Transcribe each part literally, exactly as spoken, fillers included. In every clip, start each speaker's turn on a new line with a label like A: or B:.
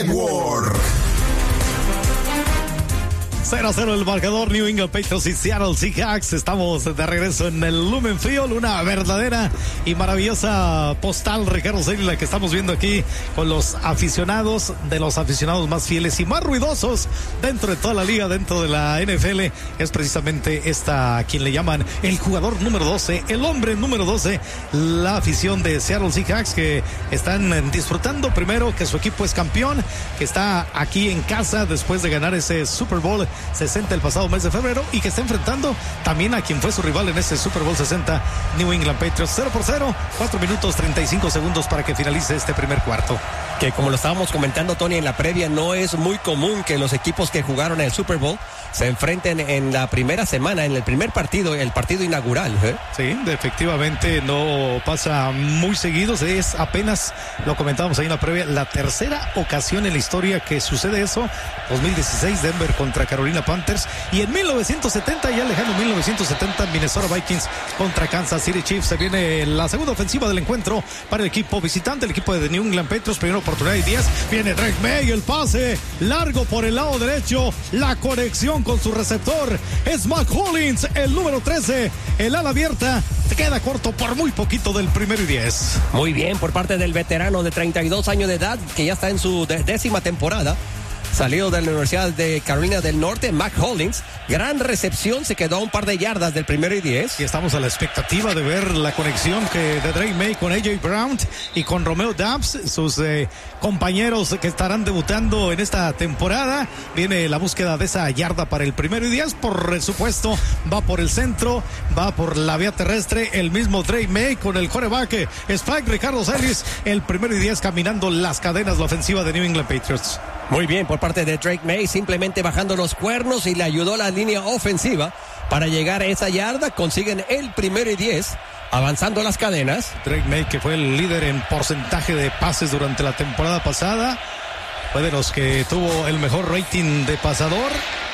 A: Network.
B: cero a cero el marcador, New England Patriots y Seattle Seahawks. Estamos de regreso en el Lumen Field, una verdadera y maravillosa postal, Ricardo Celis, la que estamos viendo aquí con los aficionados, de los aficionados más fieles y más ruidosos dentro de toda la liga, dentro de la N F L. Es precisamente esta a quien le llaman el jugador número doce, el hombre número doce, la afición de Seattle Seahawks, que están disfrutando primero que su equipo es campeón, que está aquí en casa después de ganar ese Super Bowl sesenta el pasado mes de febrero, y que está enfrentando también a quien fue su rival en ese Super Bowl sesenta, New England Patriots. Cero por cero, cuatro minutos treinta y cinco segundos para que finalice este primer cuarto.
C: Que como lo estábamos comentando, Tony, en la previa, no es muy común que los equipos que jugaron el Super Bowl se enfrenten en la primera semana, en el primer partido, el partido inaugural, ¿eh?
B: Sí, efectivamente no pasa muy seguido. Es apenas, lo comentábamos ahí en la previa, la tercera ocasión en la historia que sucede eso. dos mil dieciséis, Denver contra Carolina Panthers, y en mil novecientos setenta, ya lejano mil novecientos setenta, Minnesota Vikings contra Kansas City Chiefs. Se viene la segunda ofensiva del encuentro para el equipo visitante, el equipo de New England Patriots. Primera oportunidad y diez, viene Drake May, el pase largo por el lado derecho, la conexión con su receptor es Mac Hollins, el número trece, el ala abierta, queda corto por muy poquito del primero y diez.
C: Muy bien por parte del veterano de treinta y dos años de edad, que ya está en su décima temporada, salido de la Universidad de Carolina del Norte, Mac Hollins. Gran recepción, se quedó a un par de yardas del primero y diez.
B: Y estamos a la expectativa de ver la conexión que de Drake May con A J Brown y con Romeo Doubs, sus eh, compañeros que estarán debutando en esta temporada. Viene la búsqueda de esa yarda para el primero y diez. Por supuesto, va por el centro, va por la vía terrestre. El mismo Drake May con el quarterback Spike Ricardo Celis. El primero y diez caminando las cadenas, la ofensiva de New England Patriots.
C: Muy bien por parte de Drake May, simplemente bajando los cuernos, y le ayudó la línea ofensiva para llegar a esa yarda. Consiguen el primero y diez, avanzando las cadenas.
B: Drake May, que fue el líder en porcentaje de pases durante la temporada pasada, fue de los que tuvo el mejor rating de pasador.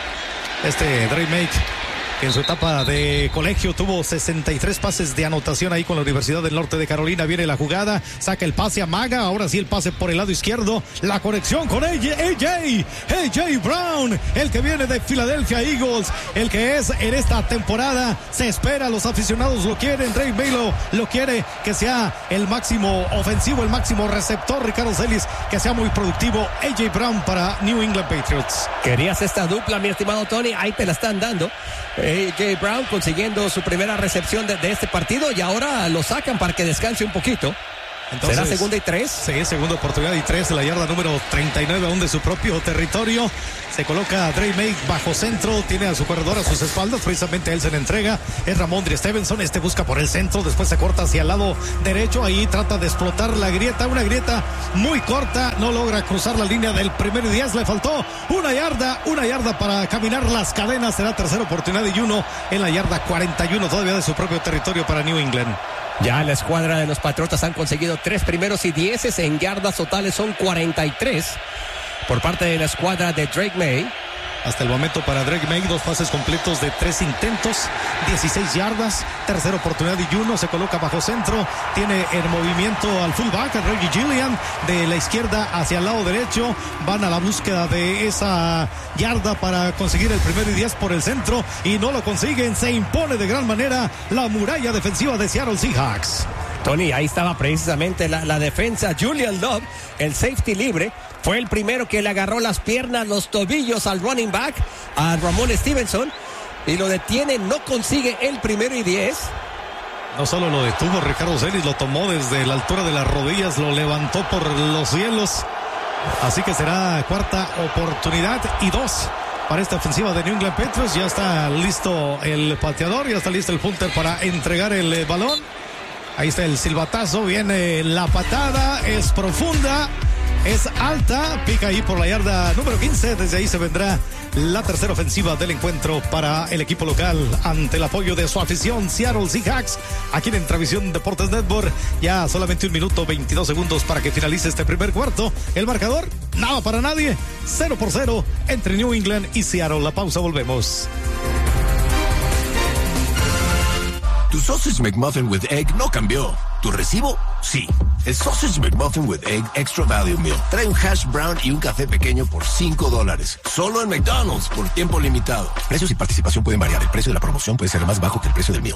B: Este Drake May, que en su etapa de colegio tuvo sesenta y tres pases de anotación ahí con la Universidad del Norte de Carolina. Viene la jugada, saca el pase a Maga, ahora sí el pase por el lado izquierdo, la conexión con A J, A J, A J Brown, el que viene de Philadelphia Eagles, el que es en esta temporada, se espera, los aficionados lo quieren, Drake May lo, lo quiere, que sea el máximo ofensivo, el máximo receptor, Ricardo Celis, que sea muy productivo, A J Brown para New England Patriots.
C: Querías esta dupla, mi estimado Tony, ahí te la están dando. A J Brown consiguiendo su primera recepción de, de este partido, y ahora lo sacan para que descanse un poquito. Entonces, ¿será segunda y tres?
B: Sí, segunda oportunidad y tres, la yarda número treinta y nueve aún de su propio territorio. Se coloca Drake May bajo centro, tiene a su corredor a sus espaldas, precisamente él se le entrega, es Ramondre Stevenson, este busca por el centro, después se corta hacia el lado derecho, ahí trata de explotar la grieta, una grieta muy corta, no logra cruzar la línea del primero y diez, le faltó una yarda, una yarda para caminar las cadenas, será tercera oportunidad y uno en la yarda cuarenta y uno todavía de su propio territorio para New England.
C: Ya la escuadra de los Patriotas han conseguido tres primeros y dieces, en yardas totales son cuarenta y tres por parte de la escuadra de Drake May.
B: Hasta el momento para Drake May, dos pases completos de tres intentos, dieciséis yardas, tercera oportunidad y uno, se coloca bajo centro, tiene el movimiento al fullback, a Reggie Gillian, de la izquierda hacia el lado derecho, van a la búsqueda de esa yarda para conseguir el primero y diez por el centro, y no lo consiguen, se impone de gran manera la muralla defensiva de Seattle Seahawks.
C: Tony, ahí estaba precisamente la, la defensa. Julian Love, el safety libre, fue el primero que le agarró las piernas, los tobillos al running back, a Ramon Stevenson, y lo detiene, no consigue el primero y diez.
B: No solo lo detuvo Ricardo Celis, lo tomó desde la altura de las rodillas, lo levantó por los cielos. Así que será cuarta oportunidad y dos para esta ofensiva de New England Patriots. Ya está listo el pateador, ya está listo el punter para entregar el eh, balón. Ahí está el silbatazo, viene la patada, es profunda, es alta, pica ahí por la yarda número quince, desde ahí se vendrá la tercera ofensiva del encuentro para el equipo local ante el apoyo de su afición Seattle Seahawks, aquí en Travisión Deportes Network. Ya solamente un minuto veintidós segundos para que finalice este primer cuarto. El marcador, nada para nadie, cero por cero entre New England y Seattle. La pausa, volvemos.
A: Tu Sausage McMuffin with Egg no cambió. Tu ¿Tu recibo? Sí. El Sausage McMuffin with Egg Extra Value Meal trae un hash brown y un café pequeño por cinco dólares. Solo en McDonald's por tiempo limitado. Precios y participación pueden variar. El precio de la promoción puede ser más bajo que el precio del meal.